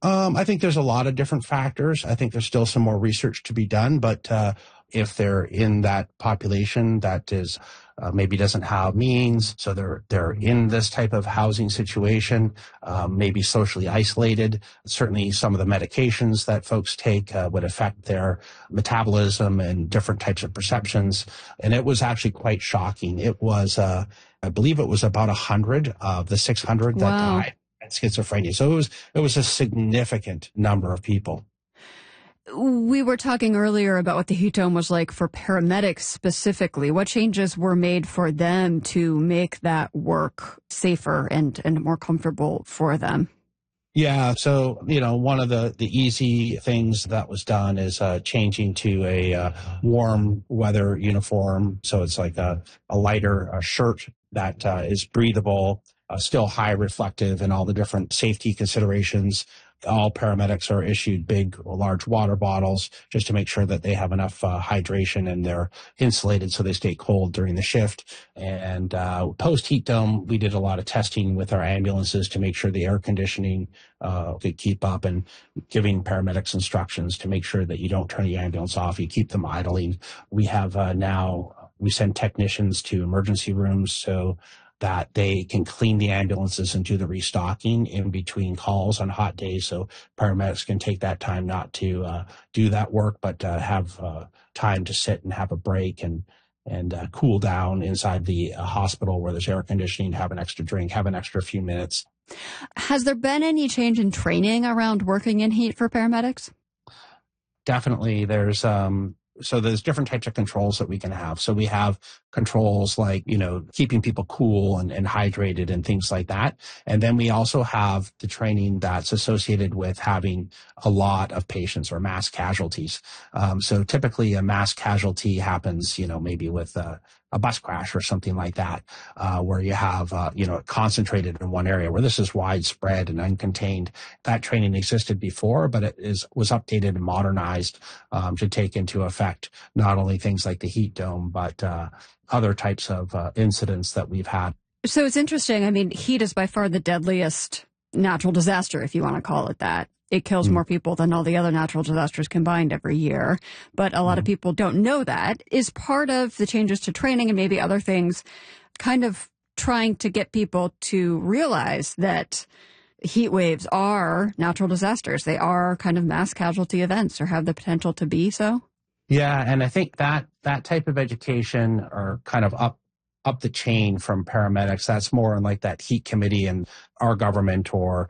I think there's a lot of different factors. I think there's still some more research to be done, but if they're in that population that is maybe doesn't have means, so they're in this type of housing situation, maybe socially isolated. Certainly, some of the medications that folks take would affect their metabolism and different types of perceptions. And it was actually quite shocking. It was, I believe, it was about 100 of the 600 that died at schizophrenia. So it was a significant number of people. We were talking earlier about what the heat dome was like for paramedics specifically. What changes were made for them to make that work safer and more comfortable for them? Yeah. So, one of the easy things that was done is changing to a warm weather uniform. So it's like a lighter shirt that is breathable, still high reflective, and all the different safety considerations. All paramedics are issued big, large water bottles just to make sure that they have enough hydration and they're insulated so they stay cold during the shift. And post heat dome, we did a lot of testing with our ambulances to make sure the air conditioning could keep up, and giving paramedics instructions to make sure that you don't turn the ambulance off, you keep them idling. We have we send technicians to emergency rooms so that they can clean the ambulances and do the restocking in between calls on hot days. So paramedics can take that time not to do that work, but have time to sit and have a break and cool down inside the hospital where there's air conditioning, have an extra drink, have an extra few minutes. Has there been any change in training around working in heat for paramedics? Definitely. There's different types of controls that we can have. So we have controls like, keeping people cool and hydrated and things like that. And then we also have the training that's associated with having a lot of patients or mass casualties. So typically a mass casualty happens, maybe with a bus crash or something like that, where you have, concentrated in one area, where this is widespread and uncontained. That training existed before, but it was updated and modernized to take into effect not only things like the heat dome, but other types of incidents that we've had. So it's interesting. I mean, heat is by far the deadliest natural disaster, if you want to call it that. It kills more people than all the other natural disasters combined every year. But a lot of people don't know that. Is part of the changes to training and maybe other things kind of trying to get people to realize that heat waves are natural disasters. They are kind of mass casualty events, or have the potential to be so? Yeah, and I think that type of education, or kind of up the chain from paramedics, that's more in like that heat committee in our government or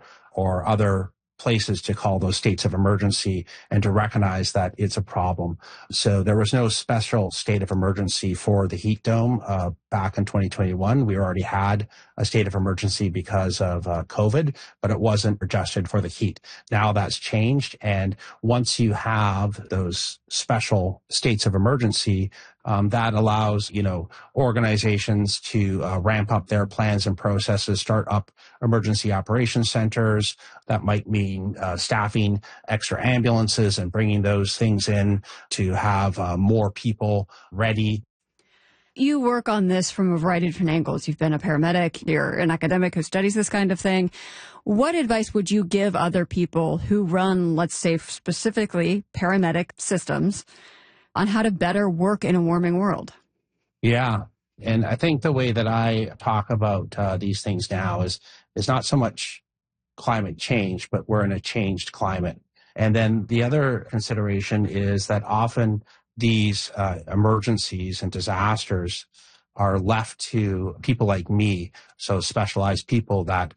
other places to call those states of emergency and to recognize that it's a problem. So there was no special state of emergency for the heat dome back in 2021. We already had a state of emergency because of COVID, but it wasn't adjusted for the heat. Now that's changed. And once you have those special states of emergency, that allows, organizations to ramp up their plans and processes, start up emergency operations centers. That might mean staffing extra ambulances and bringing those things in to have more people ready. You work on this from a variety of different angles. You've been a paramedic, you're an academic who studies this kind of thing. What advice would you give other people who run, let's say, specifically paramedic systems on how to better work in a warming world? Yeah. And I think the way that I talk about these things now is not so much climate change, but we're in a changed climate. And then the other consideration is that often these emergencies and disasters are left to people like me, so specialized people that,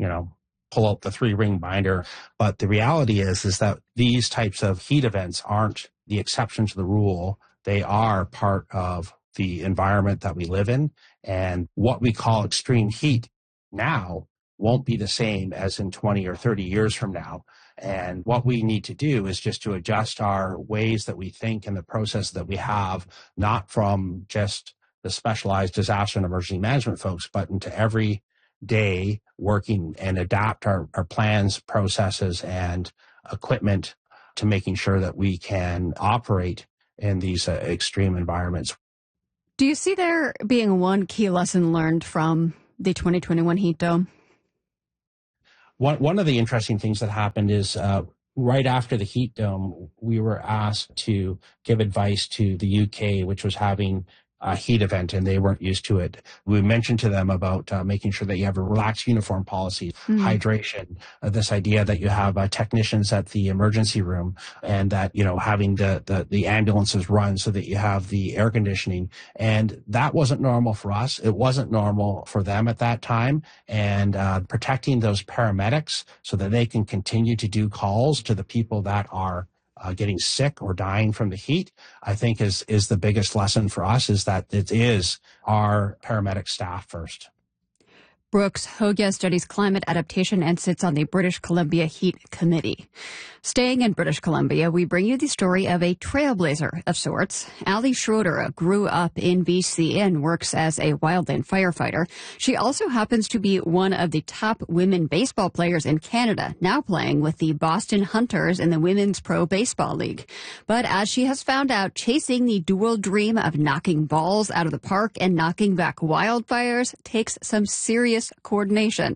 pull out the 3-ring binder. But the reality is that these types of heat events aren't the exception to the rule. They are part of the environment that we live in. And what we call extreme heat now won't be the same as in 20 or 30 years from now. And what we need to do is just to adjust our ways that we think and the process that we have, not from just the specialized disaster and emergency management folks, but into every day working and adapt our plans, processes, and equipment to making sure that we can operate in these extreme environments. Do you see there being one key lesson learned from the 2021 heat dome? One of the interesting things that happened is right after the Heat Dome, we were asked to give advice to the UK, which was having a heat event, and they weren't used to it. We mentioned to them about making sure that you have a relaxed uniform policy, hydration, this idea that you have technicians at the emergency room, and that, you know, having the ambulances run so that you have the air conditioning. And that wasn't normal for us. It wasn't normal for them at that time. And protecting those paramedics so that they can continue to do calls to the people that are getting sick or dying from the heat, I think is the biggest lesson for us, is that it is our paramedic staff first. Brooks Hogya studies climate adaptation and sits on the British Columbia Heat Committee. Staying in British Columbia, we bring you the story of a trailblazer of sorts. Ali Schroeder grew up in BC and works as a wildland firefighter. She also happens to be one of the top women baseball players in Canada, now playing with the Boston Hunters in the Women's Pro Baseball League. But as she has found out, chasing the dual dream of knocking balls out of the park and knocking back wildfires takes some serious coordination.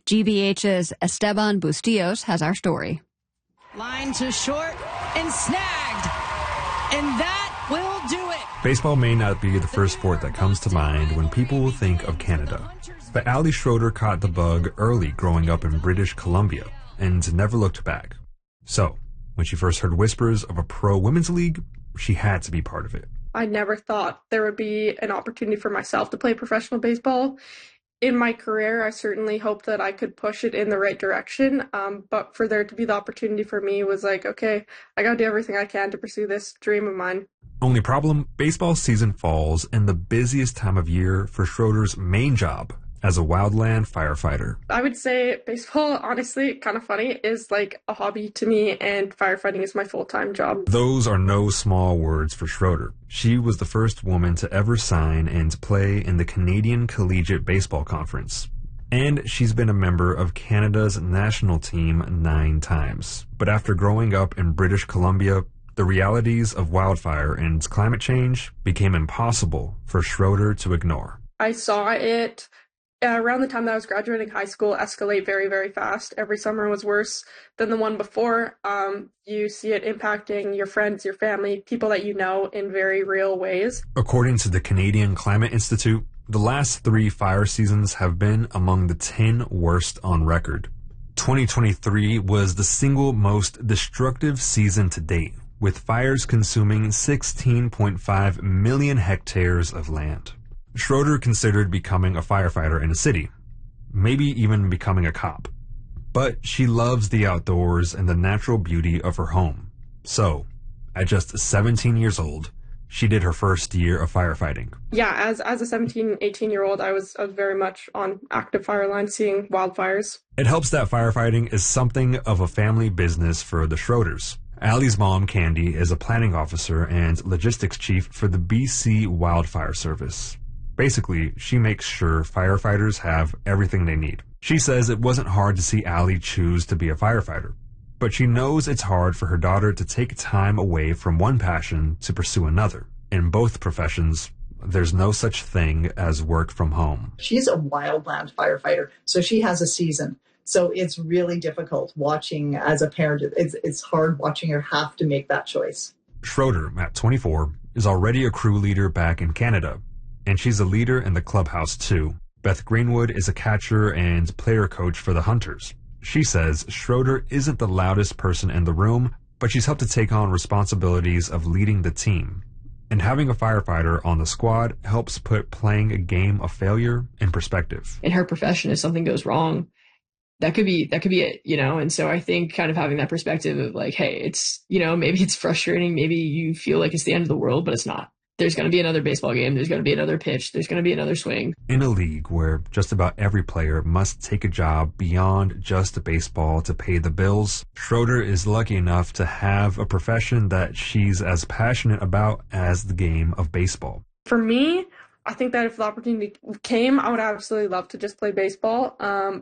GBH's Esteban Bustillos has our story. Line to short and snagged. And that will do it. Baseball may not be the first sport that comes to mind when people think of Canada. But Ali Schroeder caught the bug early growing up in British Columbia and never looked back. So, when she first heard whispers of a pro women's league, she had to be part of it. I never thought there would be an opportunity for myself to play professional baseball. In my career, I certainly hoped that I could push it in the right direction, but for there to be the opportunity for me was like, okay, I gotta do everything I can to pursue this dream of mine. Only problem, baseball season falls in the busiest time of year for Schroeder's main job as a wildland firefighter. I would say baseball, honestly, kind of funny, is like a hobby to me, and firefighting is my full-time job. Those are no small words for Schroeder. She was the first woman to ever sign and play in the Canadian Collegiate Baseball Conference. And she's been a member of Canada's national team 9 times. But after growing up in British Columbia, the realities of wildfire and climate change became impossible for Schroeder to ignore. I saw it around the time that I was graduating high school escalate very, very fast. Every summer was worse than the one before. You see it impacting your friends, your family, people that you know in very real ways. According to the Canadian Climate Institute, the last 3 fire seasons have been among the 10 worst on record. 2023 was the single most destructive season to date, with fires consuming 16.5 million hectares of land. Schroeder considered becoming a firefighter in a city, maybe even becoming a cop. But she loves the outdoors and the natural beauty of her home. So, at just 17 years old, she did her first year of firefighting. Yeah, as a 17, 18-year-old, I was very much on active fire line, seeing wildfires. It helps that firefighting is something of a family business for the Schroeders. Ali's mom, Candy, is a planning officer and logistics chief for the BC Wildfire Service. Basically, she makes sure firefighters have everything they need. She says it wasn't hard to see Ali choose to be a firefighter, but she knows it's hard for her daughter to take time away from one passion to pursue another. In both professions, there's no such thing as work from home. She's a wildland firefighter, so she has a season. So it's really difficult watching as a parent. It's hard watching her have to make that choice. Schroeder, at 24, is already a crew leader back in Canada, and she's a leader in the clubhouse too. Beth Greenwood is a catcher and player coach for the Hunters. She says Schroeder isn't the loudest person in the room, but she's helped to take on responsibilities of leading the team. And having a firefighter on the squad helps put playing a game of failure in perspective. In her profession, if something goes wrong, that could be it, you know? And so I think kind of having that perspective of like, hey, it's, you know, maybe it's frustrating. Maybe you feel like it's the end of the world, but it's not. There's going to be another baseball game. There's going to be another pitch. There's going to be another swing. In a league where just about every player must take a job beyond just baseball to pay the bills, Schroeder is lucky enough to have a profession that she's as passionate about as the game of baseball. For me, I think that if the opportunity came, I would absolutely love to just play baseball.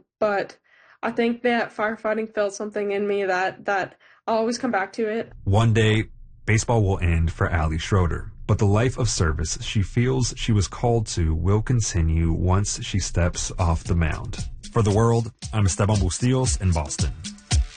But I think that firefighting felt something in me that I'll always come back to it. One day, baseball will end for Ali Schroeder. But the life of service she feels she was called to will continue once she steps off the mound. For The World, I'm Esteban Bustillos in Boston.